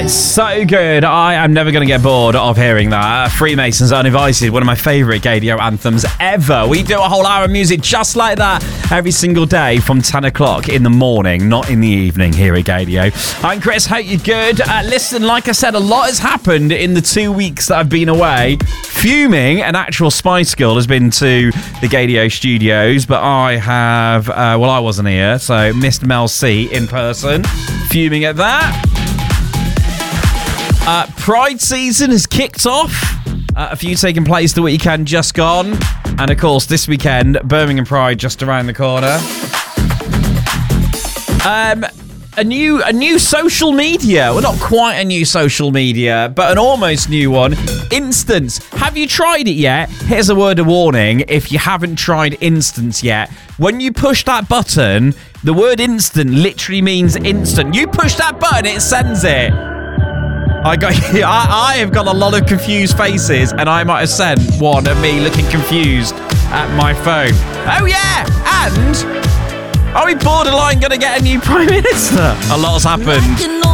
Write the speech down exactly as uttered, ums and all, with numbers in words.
So good. I am never going to get bored of hearing that. Freemasons Uninvited, one of my favourite Gaydio anthems ever. We do a whole hour of music just like that every single day from ten o'clock in the morning, not in the evening here at Gaydio. I'm Chris, hope you're good. Uh, listen, like I said, a lot has happened in the two weeks that I've been away. Fuming, an actual Spice Girl has been to the Gaydio studios, but I have, uh, well, I wasn't here, so missed Mel C in person. Fuming at that. Uh, Pride season has kicked off. Uh, a few taking place the weekend just gone. And of course, this weekend, Birmingham Pride just around the corner. Um, a new a new social media. Well, not quite a new social media, but an almost new one. Instance. Have you tried it yet? Here's a word of warning. If you haven't tried Instance yet, when you push that button, the word instant literally means instant. You push that button, it sends it. I got. I, I have got a lot of confused faces, and I might have sent one of me looking confused at my phone. Oh yeah, and are we borderline going to get a new Prime Minister? A lot's happened.